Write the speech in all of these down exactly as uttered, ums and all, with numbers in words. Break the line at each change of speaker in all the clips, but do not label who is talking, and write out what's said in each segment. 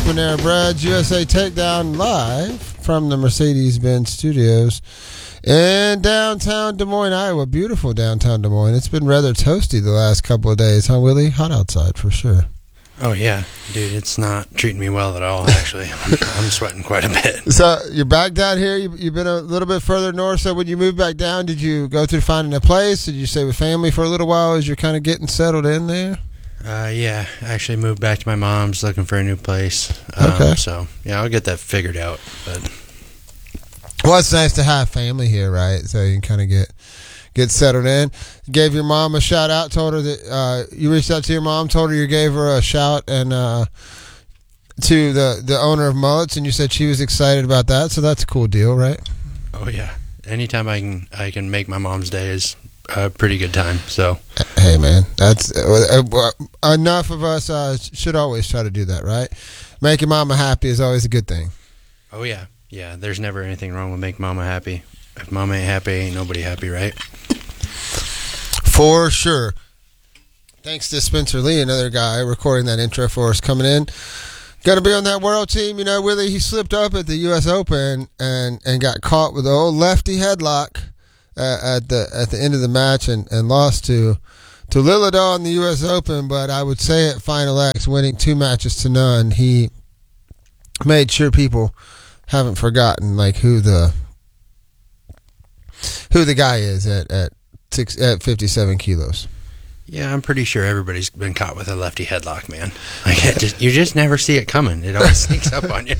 Panera Bread's U S A Takedown live from the Mercedes-Benz Studios in downtown Des Moines, Iowa. Beautiful downtown Des Moines. It's been rather toasty the last couple of days, huh, Willie? Hot outside for sure.
Oh, yeah. Dude, it's not treating me well at all, actually. I'm, I'm sweating quite a bit.
So you're back down here. You, you've been a little bit further north. So when you moved back down, did you go through finding a place? Did you stay with family for a little while as you're kind of getting settled in there?
Uh, yeah, I actually moved back to my mom's, looking for a new place. Um,
okay.
So, yeah, I'll get that figured out. But
well, it's nice to have family here, right? So you can kind of get get settled in. Gave your mom a shout out, told her that uh, you reached out to your mom, told her you gave her a shout and uh, to the, the owner of Mullets, and you said she was excited about that. So that's a cool deal, right?
Oh, yeah. Anytime I can, I can make my mom's day is a pretty good time. So,
hey man, that's uh, uh, enough of us uh, should always try to do that, right? Making mama happy is always a good thing.
Oh yeah, yeah. There's never anything wrong with making mama happy. If mama ain't happy, ain't nobody happy, right?
For sure. Thanks to Spencer Lee, another guy recording that intro for us, coming in. Got to be on that world team, you know. Willie, he slipped up at the U S Open and and got caught with the old lefty headlock. Uh, at the at the end of the match and, and lost to to Lilladal in the U S Open, but I would say at Final X, winning two matches to none, he made sure people haven't forgotten like who the who the guy is at at six at fifty-seven kilos.
Yeah, I'm pretty sure everybody's been caught with a lefty headlock, man. Like it just, you just never see it coming. It always sneaks up on you.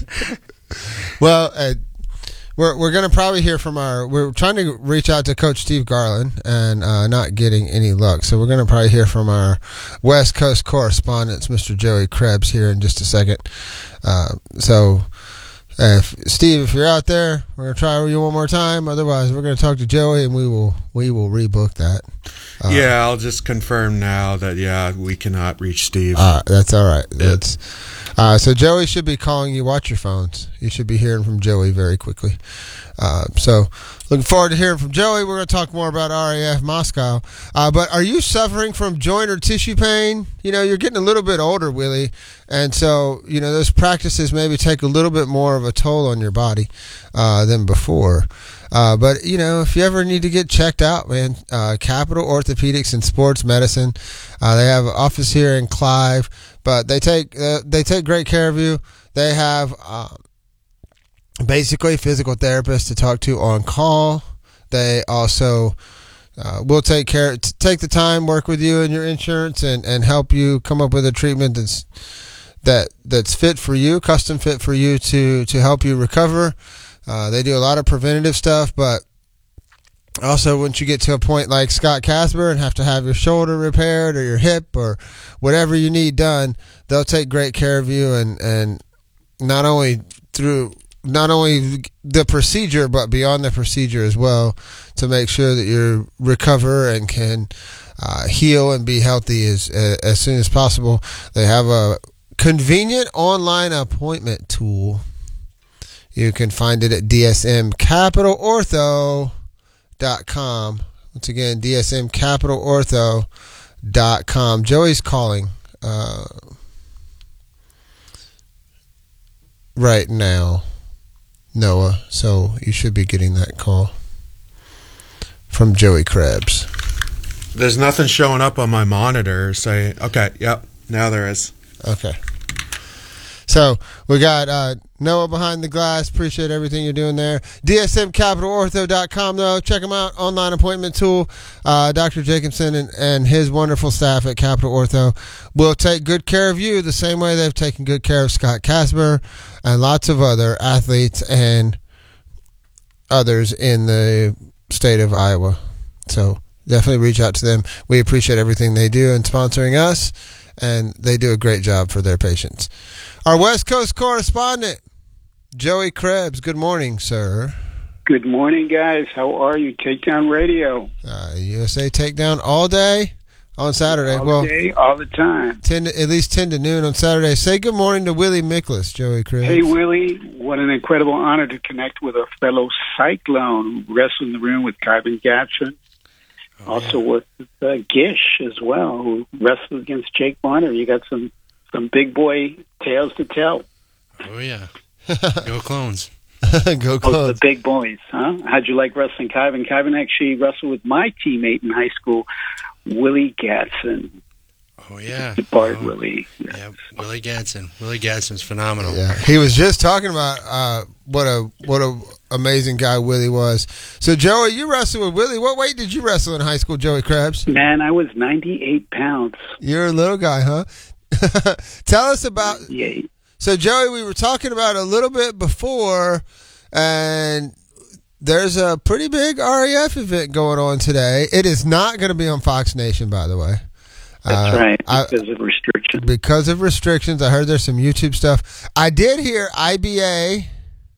Well. Uh, We're we're gonna probably hear from our. We're trying to reach out to Coach Steve Garland and uh, not getting any luck. So we're gonna probably hear from our West Coast correspondent, Mister Joey Krebs, here in just a second. Uh, so, if Steve, if you're out there, we're gonna try you one more time. Otherwise, we're gonna talk to Joey and we will we will rebook that. Uh,
yeah, I'll just confirm now that yeah we cannot reach Steve.
Uh, that's all right. That's. Uh, so Joey should be calling you. Watch your phones. You should be hearing from Joey very quickly. Uh, so looking forward to hearing from Joey. We're going to talk more about R A F Moscow. Uh, but are you suffering from joint or tissue pain? You know, you're getting a little bit older, Willie. And so, you know, those practices maybe take a little bit more of a toll on your body uh, than before. Uh, but, you know, if you ever need to get checked out, man, uh, Capital Orthopedics and Sports Medicine, uh, they have an office here in Clive, but they take uh, they take great care of you. They have uh, basically physical therapists to talk to on call. They also uh, will take care, take the time, work with you and your insurance, and, and help you come up with a treatment that's that that's fit for you, custom fit for you to to help you recover. Uh, they do a lot of preventative stuff, but also once you get to a point like Scott Casper and have to have your shoulder repaired or your hip or whatever you need done, they'll take great care of you and, and not only through not only the procedure but beyond the procedure as well, to make sure that you recover and can uh, heal and be healthy as as soon as possible. They have a convenient online appointment tool. You can find it at D S M capital ortho dot com. Once again, D S M capital ortho dot com. Joey's calling uh, right now, Noah. So you should be getting that call from Joey Krebs.
There's nothing showing up on my monitor saying, okay, yep, now there is.
Okay. So we got uh, Noah behind the glass. Appreciate everything you're doing there. D S M capital ortho dot com, though. Check them out. Online appointment tool. Uh, Doctor Jacobson and, and his wonderful staff at Capital Ortho will take good care of you the same way they've taken good care of Scott Casper and lots of other athletes and others in the state of Iowa. So definitely reach out to them. We appreciate everything they do in sponsoring us, and they do a great job for their patients. Our West Coast correspondent, Joey Krebs. Good morning, sir.
Good morning, guys. How are you? Takedown Radio.
Uh, U S A Takedown all day on Saturday.
All
well,
day, all the time.
ten to, at least ten to noon on Saturday. Say good morning to Willie Miklas, Joey Krebs.
Hey, Willie. What an incredible honor to connect with a fellow Cyclone who wrestled in the room with Kyvan Gatson. Oh, also yeah. with uh, Gish as well, who wrestled against Jake Bonner. You got some, some big boy tales to tell.
Oh, yeah. Go Clones.
Go
Oh,
Clones.
the big boys, huh? How'd you like wrestling Kyvan? Kyvan actually wrestled with my teammate in high school, Willie Gatson.
Oh, yeah.
Bart
oh,
Willie.
Yeah, Willie Gadsden. Willie Gadsden's phenomenal.
Yeah, he was just talking about uh, what a what a amazing guy Willie was. So, Joey, you wrestled with Willie. What weight did you wrestle in high school, Joey Krabs?
Man, I was ninety-eight pounds.
You're a little guy, huh? Tell us about.
Yeah.
So, Joey, we were talking about a little bit before, and there's a pretty big R A F event going on today. It is not going to be on Fox Nation, by the way.
That's
uh,
right,
I,
because of restrictions.
Because of restrictions. I heard there's some YouTube stuff. I did hear I B A,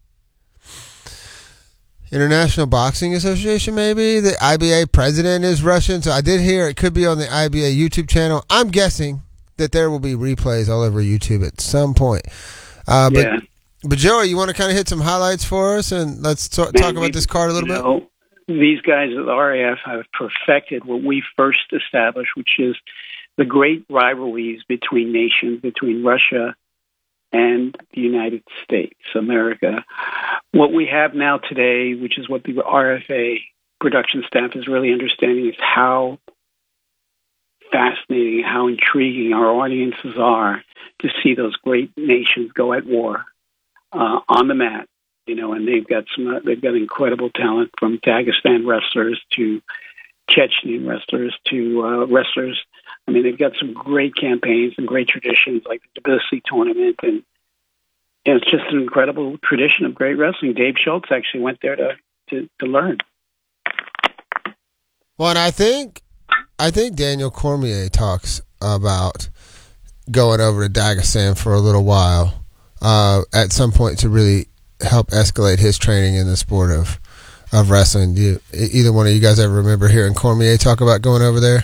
International Boxing Association, maybe. The I B A president is Russian, so I did hear it could be on the I B A YouTube channel. I'm guessing that there will be replays all over YouTube at some point. Uh, but,
yeah.
but, Joey, you want to kind of hit some highlights for us, and let's t-
Man,
talk about
we-
this card a little
you
bit?
know, these guys at the R A F have perfected what we first established, which is the great rivalries between nations, between Russia and the United States, America. What we have now today, which is what the R F A production staff is really understanding, is how fascinating, how intriguing our audiences are to see those great nations go at war uh, on the mat. You know, and they've got some, uh, they've got incredible talent from Dagestan wrestlers to Chechen wrestlers to uh, wrestlers. I mean, they've got some great campaigns and great traditions, like the Tbilisi tournament, and you know, it's just an incredible tradition of great wrestling. Dave Schultz actually went there to, to, to learn.
Well, and I think, I think Daniel Cormier talks about going over to Dagestan for a little while uh, at some point to really help escalate his training in the sport of of wrestling. Do you, either one of you guys ever remember hearing Cormier talk about going over there?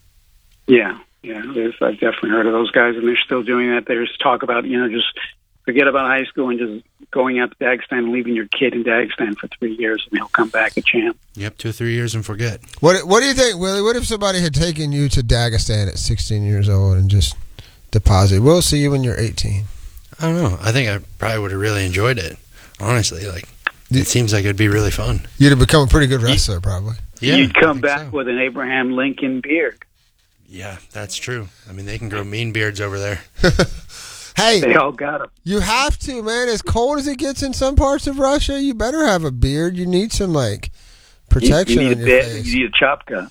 Yeah, yeah, there's, I've definitely heard of those guys, and they're still doing that. There's talk about, you know, just forget about high school and just going out to Dagestan and leaving your kid in Dagestan for three years, and he'll come back a champ.
Yep, two or three years and forget.
What What do you think, Willie? What if somebody had taken you to Dagestan at sixteen years old and just deposited? We'll see you when you're eighteen.
I don't know. I think I probably would have really enjoyed it. Honestly, like it seems like it'd be really fun.
You'd have become a pretty good wrestler, probably.
Yeah,
You'd
I
come
think
back
so.
with an Abraham Lincoln beard.
Yeah, that's true. I mean, they can grow mean beards over there.
Hey,
They all got them.
you have to, man. As cold as it gets in some parts of Russia, you better have a beard. You need some like protection
you, you
on
need
your
a bit,
face.
You need a chop gun.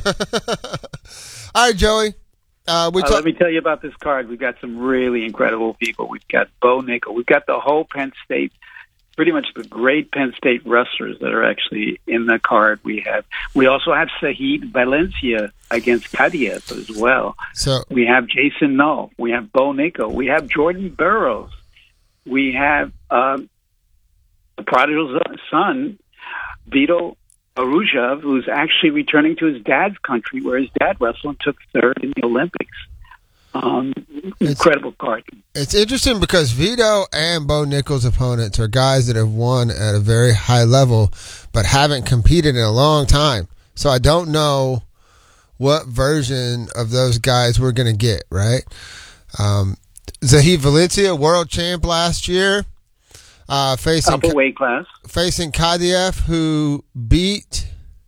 All right, Joey. Uh, we
Uh,
talk-
let me tell you about this card. We've got some really incredible people. We've got Bo Nickel. We've got the whole Penn State, pretty much the great Penn State wrestlers that are actually in the card. We have. We also have Sahid Valencia against Kadiev as well.
so
We have Jason Null. We have Bo Nickel. We have Jordan Burroughs. We have um, the prodigal son, Vito Aruzhev, who's actually returning to his dad's country, where his dad wrestled and took third in the Olympics. Um, incredible card.
it's interesting because Vito and Bo Nickel's opponents are guys that have won at a very high level, but haven't competed in a long time. So I don't know what version of those guys we're going to get, right? Um, Zahid Valencia, world champ last year, uh, facing
Upper weight class.
facing Kadiev, who beat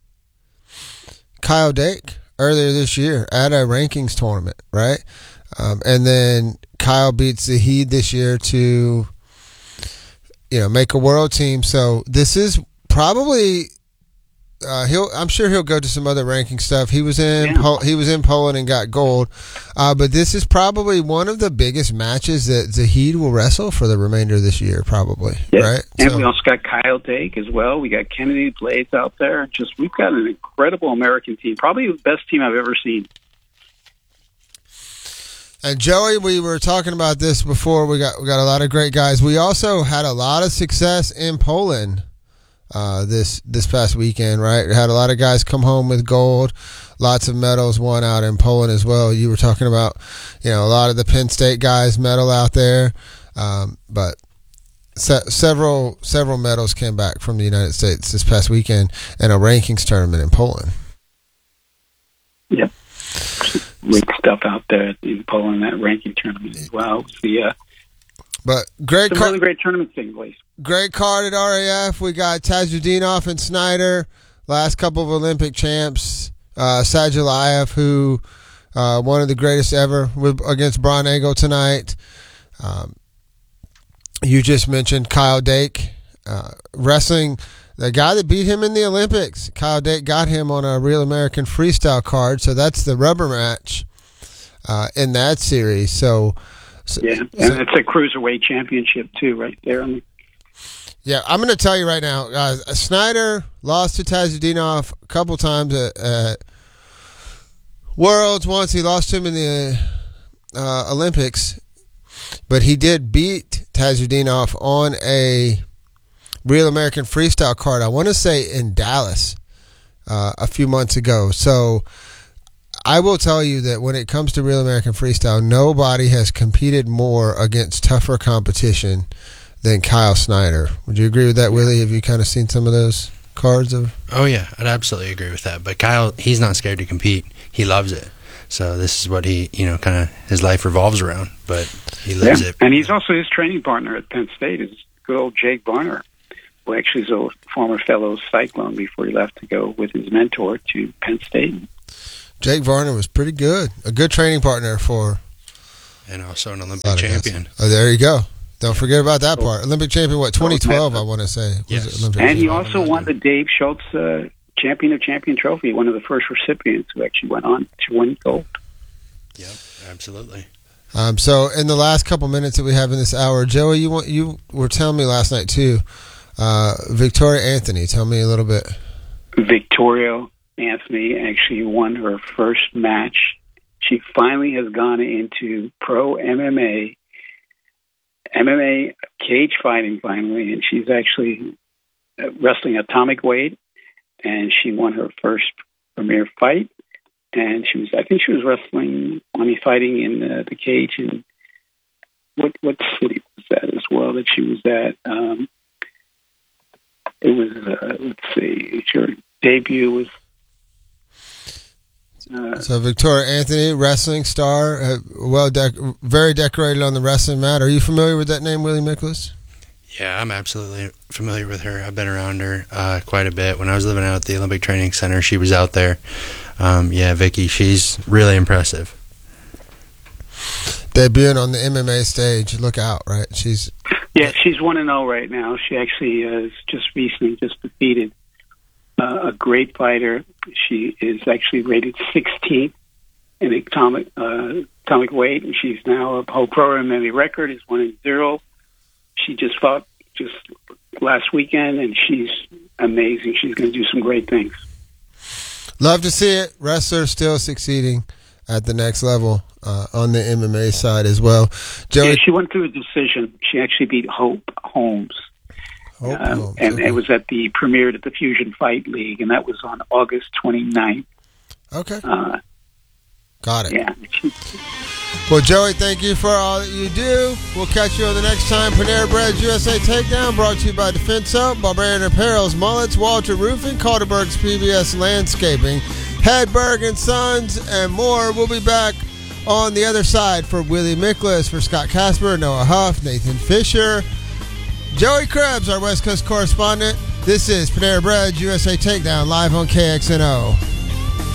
Kyle Dake earlier this year at a rankings tournament, right? Um, and then Kyle beats Zahid this year to, you know, make a world team. So this is probably uh, he'll. I'm sure he'll go to some other ranking stuff. He was in
Yeah.
Pol- he was in Poland and got gold. Uh, but this is probably one of the biggest matches that Zahid will wrestle for the remainder of this year, probably.
Yeah.
Right?
And
So-
we also got Kyle Dake as well. We got Kennedy Blades out there. Just we've got an incredible American team. Probably the best team I've ever seen.
And Joey, we were talking about this before. We got we got a lot of great guys. We also had a lot of success in Poland uh, this this past weekend, right? We had a lot of guys come home with gold. Lots of medals won out in Poland as well. You were talking about, you know, a lot of the Penn State guys medal out there, um, but se- several several medals came back from the United States this past weekend in a rankings tournament in Poland.
Yep. Great stuff out there in Poland, that ranking tournament as well. It was the uh,
But great
Some
card,
really great tournaments taking place.
great card at R A F. We got Tajudinov and Snyder, last couple of Olympic champs. Uh, Sadulayev, who uh, one of the greatest ever, with, against Brian Angle tonight. Um, you just mentioned Kyle Dake, uh, wrestling. The guy that beat him in the Olympics, Kyle Dake, got him on a Real American Freestyle card, so that's the rubber match uh, in that series. So, so
Yeah, and
so,
it's a cruiserweight championship too, right there. On the,
yeah, I'm going to tell you right now, guys. Snyder lost to Tajudinov a couple times at, at Worlds. Once he lost to him in the uh, Olympics, but he did beat Tajudinov on a Real American Freestyle card, I want to say in Dallas uh, a few months ago. So I will tell you that when it comes to Real American Freestyle, nobody has competed more against tougher competition than Kyle Snyder. Would you agree with that, Willie? Have you kind of seen some of those cards? Of?
Oh, yeah, I'd absolutely agree with that. But Kyle, he's not scared to compete. He loves it. So this is what he, you know, kind of his life revolves around. But he lives
yeah.
it.
And he's also his training partner at Penn State is good old Jake Varner, who actually is a former fellow Cyclone before he left to go with his mentor to Penn State.
Jake Varner was pretty good. A good training partner for...
And also an Olympic champion.
Oh, there you go. Don't forget about that part. Olympic champion, what, twenty twelve, I want to say. Was
yes.
it Olympic
and he
champion?
also won the Dave Schultz uh, Champion of Champion Trophy, one of the first recipients who actually went on to win gold.
Yep, absolutely.
Um, so in the last couple minutes that we have in this hour, Joey, you want you were telling me last night too, uh, Victoria Anthony, tell me a little bit.
Victoria Anthony actually won her first match. She finally has gone into pro M M A, M M A cage fighting finally, and she's actually wrestling atomic weight, and she won her first premier fight. And she was, I think she was wrestling, I mean, fighting in uh, the cage in, what what city was that as well that she was at? Um, it was, uh, let's see, her debut was... Uh,
So Victoria Anthony, wrestling star, uh, well, dec- very decorated on the wrestling mat. Are you familiar with that name, Willie Miklas?
Yeah, I'm absolutely familiar with her. I've been around her uh, quite a bit. When I was living out at the Olympic Training Center, she was out there. Um, yeah, Vicky, she's really impressive.
Debuting on the M M A stage, look out, right? She's
yeah, she's one and zero right now. She actually has just recently just defeated uh, a great fighter. She is actually rated sixteenth in atomic uh, atomic weight, and she's now a whole pro M M A record is one and zero. She just fought just last weekend, and she's amazing. She's going to do some great things.
love to see it. Wrestler still succeeding at the next level uh, on the M M A side as well. Joey,
Yeah, she went through a decision. She actually beat Hope Holmes.
Hope
Um,
Holmes,
and
okay.
it was at the premiered at the Fusion Fight League, and that was on August twenty-ninth.
okay,
Uh,
got it.
yeah.
Well, Joey, thank you for all that you do. We'll catch you on the next time. Panera Bread's U S A Takedown, brought to you by Defense Up, Barbarian Apparels, Mullets, Walter Roofing, Calderberg's P B S Landscaping, Hedberg and Sons, and more. We'll be back on the other side for Willie Miklas, for Scott Casper, Noah Huff, Nathan Fisher, Joey Krebs, our West Coast correspondent. This is Panera Bread's U S A Takedown, live on K X N O.